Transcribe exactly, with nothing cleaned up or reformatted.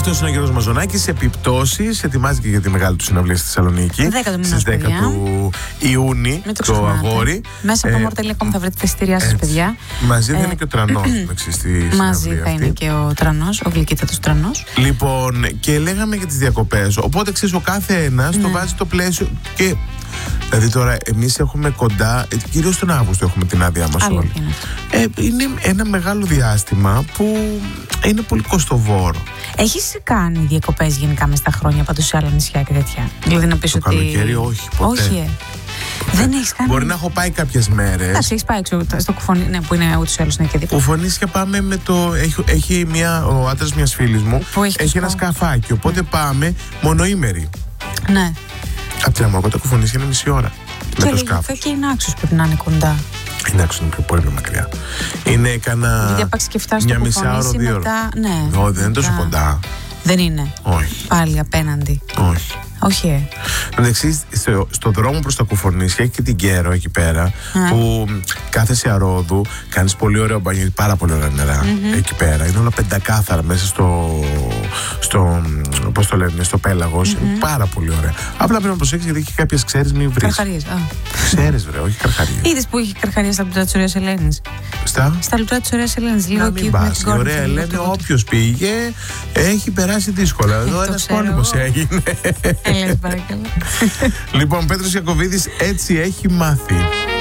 Αυτός είναι ο Γιώργος Μαζονάκης. Επιπτώσεις, ετοιμάζεται για τη μεγάλη του συναυλία στη Θεσσαλονίκη. Στις δέκα του Ιούνιου, το, το αγόρι. Μέσα από μορ τελεία κομ θα βρείτε τα εισιτήριά σας, παιδιά. Μαζί θα είναι και ο Τρανός. Μαζί θα είναι και ο Τρανός, ο γλυκύτατος Τρανός. Λοιπόν, και λέγαμε για τις διακοπές. Οπότε ξέρεις, ο κάθε ένας το βάζει το πλαίσιο. Και δηλαδή τώρα εμείς έχουμε κοντά, κυρίως τον Αύγουστο έχουμε την άδειά μας όλοι. Ε, είναι ένα μεγάλο διάστημα που είναι πολύ κοστοβόρο. Έχεις κάνει διακοπές γενικά μες στα χρόνια πάντως σε άλλα νησιά και τέτοια? Δηλαδή να πεις το ότι... καλοκαίρι όχι, ποτέ. Όχι, ε. Δεν έχεις κάνει. Μπορεί να έχω πάει κάποιες μέρες. Εντάξει, έχεις πάει έξω στο Κουφονίσια, ναι, που είναι ούτως ή άλλως είναι και δίπλα. Κουφονίσια πάμε με το. Έχει, έχει μια, ο άντρας μιας φίλης μου που έχει, έχει ένα σκαφάκι. Οπότε mm. πάμε μονοήμερη. Ναι. Από τη Λαμβακότα Κουφονίσια είναι μισή ώρα. Και με το σκάφος. Και η Νάξος πρέπει να είναι κοντά. Η Νάξος είναι πιο πολύ πιο μακριά. Είναι κάνα. Γιατί απάξει και φτάσει στο Κουφονίσι μετά. Ναι. Όχι, δεν είναι τόσο κοντά. Δεν είναι. Όχι. Πάλι απέναντι. Όχι. Όχι, ε. Εντάξει, στο, στο δρόμο προς τα Κουφονίσια έχει και την Κέρο εκεί πέρα, mm. που κάθεσαι αρόδου, κάνεις πολύ ωραίο μπάνιο, πάρα πολύ ωραία νερά mm-hmm. εκεί πέρα. Είναι όλα πεντακάθαρα μέσα στο, στο πώς το λένε, στο πέλαγος. Mm-hmm. Είναι πάρα πολύ ωραία. Απλά πρέπει να προσέξεις γιατί έχει κάποιες ξέρεις, μην βρεις. Καρχαρίες. Ξέρεις, βρε, όχι καρχαρίες. Είδες που είχε καρχαρίες στα λουτρά της Ωραίας Ελένης? Στα? Στα λουτρά της Ωραίας Ελένης. Λίγο εκεί με την κόρη. Η Ωραία Ελένη, όποιος πήγε, έχει περάσει δύσκολα. Εδώ ένας πόλεμος έγινε. Έλες, παρακαλώ. Λοιπόν, Πέτρος Ιακωβίδης έτσι έχει μάθει.